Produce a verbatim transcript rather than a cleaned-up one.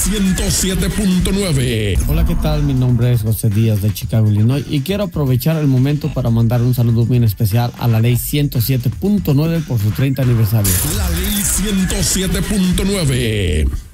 ciento siete punto nueve. Hola, ¿qué tal? Mi nombre es José Díaz de Chicago, Illinois, y quiero aprovechar el momento para mandar un saludo muy especial a la ley ciento siete punto nueve por su treinta aniversario. La ley ciento siete punto nueve.